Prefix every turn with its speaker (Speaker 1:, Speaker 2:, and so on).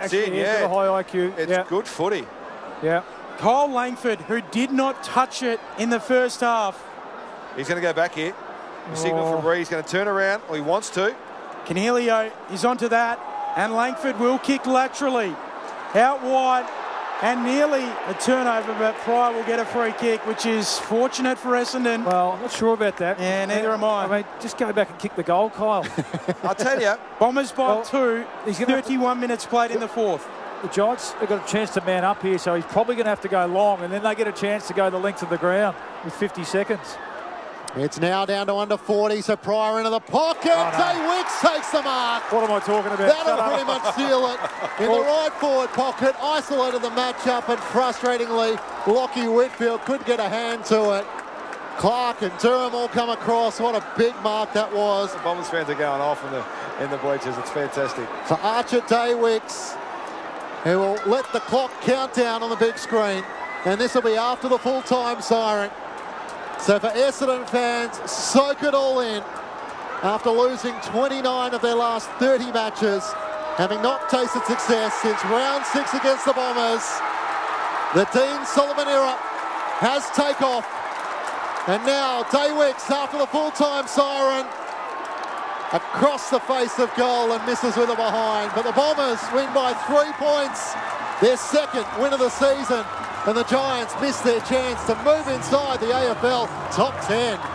Speaker 1: That's it, yeah.
Speaker 2: The high IQ.
Speaker 1: It's good footy.
Speaker 2: Yeah.
Speaker 3: Kyle Langford, who did not touch it in the first half.
Speaker 1: He's going to go back here. The signal from Reed. He's going to turn around. Well, he wants to.
Speaker 3: Canelio is onto that, and Langford will kick laterally. Out wide, and nearly a turnover, but Pryor will get a free kick, which is fortunate for Essendon.
Speaker 2: Well, I'm not sure about that.
Speaker 3: Yeah, neither am I.
Speaker 2: I mean, just go back and kick the goal, Kyle.
Speaker 1: I'll tell you.
Speaker 3: Bombers by 2,
Speaker 2: he's
Speaker 3: 31 minutes played in the fourth.
Speaker 2: The Giants have got a chance to man up here, so he's probably going to have to go long, and then they get a chance to go the length of the ground with 50 seconds.
Speaker 4: It's now down to under 40, so Pryor into the pocket. Day Wicks takes the mark.
Speaker 2: What am I talking about?
Speaker 4: That'll pretty much seal it. In the right forward pocket, isolated the matchup, and frustratingly, Lockie Whitfield couldn't get a hand to it. Clark and Durham all come across. What a big mark that was.
Speaker 1: The Bombers fans are going off in the bleachers. It's fantastic.
Speaker 4: For Archer Day Wicks, who will let the clock count down on the big screen, and this will be after the full-time siren. So for Essendon fans, soak it all in. After losing 29 of their last 30 matches, having not tasted success since round 6 against the Bombers, the Dean Solomon era has taken off. And now Day Wicks, after the full-time siren, across the face of goal and misses with a behind. But the Bombers win by 3 points, their second win of the season. And the Giants missed their chance to move inside the AFL top 10.